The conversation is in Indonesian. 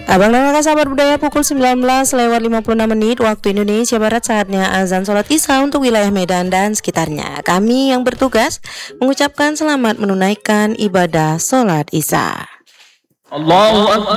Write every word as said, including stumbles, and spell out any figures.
Abang dan kakak sahabat budaya, pukul sembilan belas lewat lima puluh enam menit waktu Indonesia Barat, saatnya azan sholat isya untuk wilayah Medan dan sekitarnya. Kami yang bertugas mengucapkan selamat menunaikan ibadah sholat isya. Allahu Akbar.